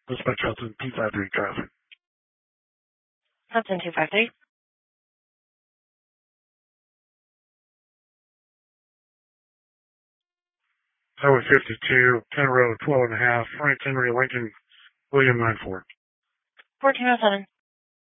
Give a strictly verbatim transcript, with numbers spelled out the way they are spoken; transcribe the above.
Dispatch Hudson two five three traffic. Hudson two five three. Highway fifty-two, ten road, twelve and a half, Frank Henry Lincoln, William nine four. fourteen oh seven.